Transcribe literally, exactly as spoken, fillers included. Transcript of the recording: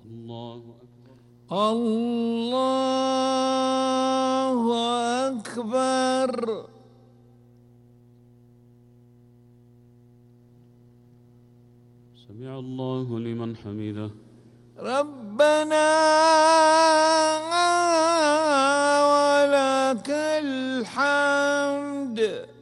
الله أكبر. الله أكبر. سمع الله لمن حمده. ربنا ولك الحمد.